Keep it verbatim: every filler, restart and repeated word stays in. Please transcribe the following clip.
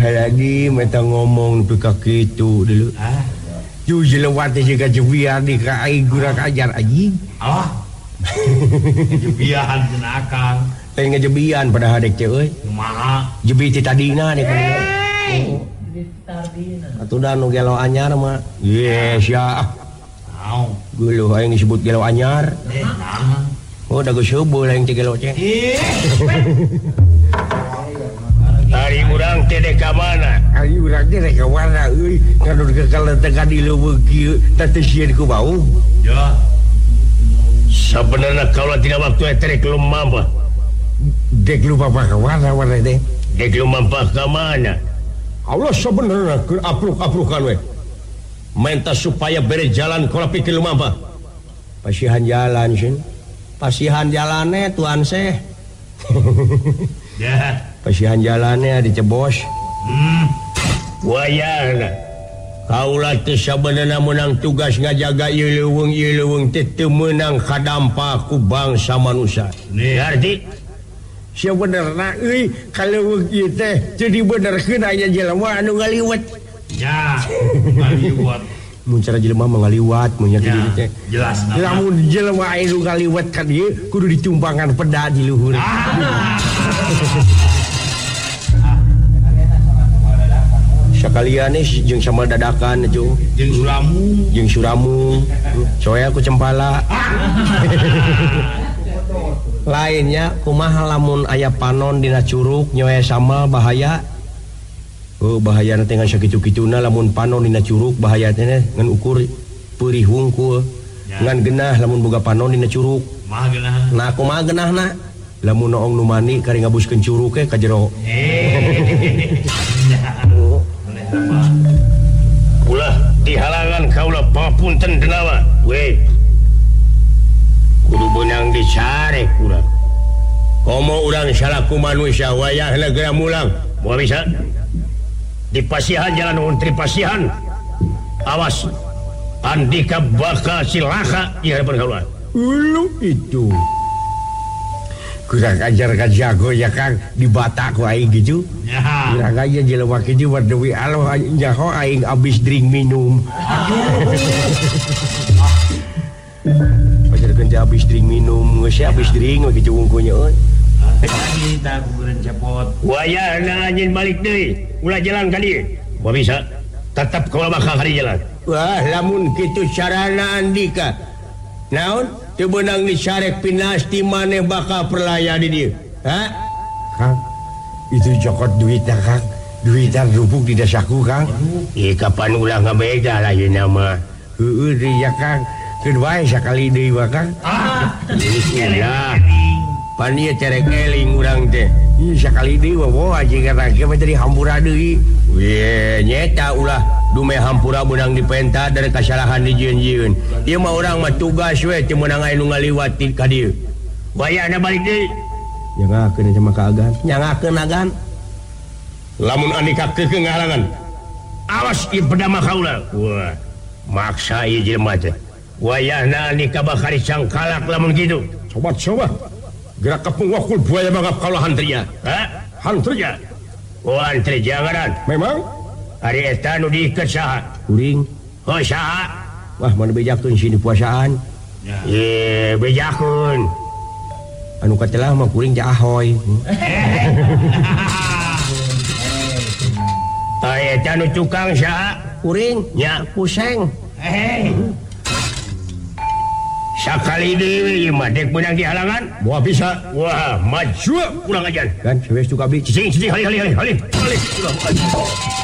lagi meta ngomong tu kaki itu dulu. Ah. Ju jelewat juga jebiar di kai gurak ajar aji. Ah. Jebian cenah akang. Lain ngajebian pada hadek ce euy. Kumaha? Jebi ti tadina nih kan. Atuh da nu gelo anyar mah. Yes ya. Naon? Geuleuh aing disebut gelo anyar. Eh, naon? Oh da geus heubeul aing teh gelo ce. Ari urang teh dek ka mana? Ari urang teh dek ka mana euy? Ngadon ke kaletekan di leuweung kieu teh sieun ku bau. Ya. Sebenarnya kalau tidak waktu eta rek lumampa. Dek lu papa ka mana mana teh? Dek lumampa ka mana? Allah sebenarnya ke apruk-aprukan we. Minta supaya bere jalan kalau pikir lumampa. Pasihan jalan sin. Pasihan jalannya tuan seh. Ya. Pasihan jalannya dicebos. Hmm. Wayana. Kaulah teh sabenerna menang tugas ngajaga ieu leuweung ieu leuweung teh teu meunang kadampak ku bangsa manusia. Ngerti? Sabenerna euy kaleuweung ieu teh teu dibenerkeun aya jelema anu ngaliwat. Ya, ngaliwat. Mun cara jelema mah ngaliwat mun nya kitu teh. Jelas. Lamun jelema anu ngaliwat ka dieu kudu ditumpangan peda di luhur. Sakaliane jeung sama dadakan itu jeung suramu jeung suramu soe aku cempala lainnya kumaha lamun aya panon dina curug nyoe sama bahaya oh bahaya nanti ngan sakitu-kituna lamun panon dina curug bahaya teh ngan ukur peurih hungkul ya. Ngan genah lamun boga panon dina curug mah genah nah kumaha genahna lamun noong nu mani kari ngabuskeun curug ke ka jero ulah dihalangan kaulah papunten denawa we kudu beunang dicarek urang komo urang salaku manusia wayahna geura mulang moal bisa di pasihan jalan untri pasihan awas andika bakal silaka di hadapan kaula ulu itu kurang ajar ka jago ya Kang di Batak ku aing gitu. Ya. Kurang aja jelema kitu war deui Allah nyaho aing abis drink minum. Pajarkeun teh abis drink minum, geus abis drink we kitu wungkulnya euy. Tadi tah kueureun cepot. Wayahna anjeun balik deui, ulah jalan ka dieu. Moal bisa tetep kaula bakal ka jalan. Wah, lamun kitu carana Andika. Naon? Teu beunang disarek pinasti maneh bakal perlaya di dieu. Ha? Kang, itu jokot duitna Kang. Duitna rupuk di dasaku Kang. Ieu kapan ulah ngabeda layeuna mah. Heueuh deui ya Kang. Keun wae sakali deui wa Kang. Ah, bismillah. Pan ieu cerek eling urang teh. Ieu sakali deui wa aji kata ge mah tadi hampura deui. Weh, nyeta ulah dume hampura beunang dipenta dari kasalahan dijieun-jieun. Ieu mah urang mah tugas we teu meunang aya nu ngaliwat ka dieu. Wayahna balik deui. Nyangakeun sama ka agan. Nyangakeun agan. Lamun Andika keukeu ngahalangan. Awas ieu pedama kaula. Wah, maksa ieu jelema teh. Wayahna Andika bakal dicangkalak lamun kitu. Coba-coba. Gerak kapung wakul buaya mangap kaula hantrinya. Ha? Hantrinya. Oh, antri janganan. Memang hari eta nu diiket saha? Kuring. Oh, saha? Wah, mana bejakeun sini puasaan. Ya. Ye, bejakeun. Anu katelah mah kuring teh ahoy. Aya eta nu tukang saha? Kuring nya puseng. Hei. Sakali deui mah dek beunang dihalangan. Moal bisa. Wah, maju kurang ajar. Kan, wes tu kabli. Cicing, cicing, halih, halih, halih, halih. Halih.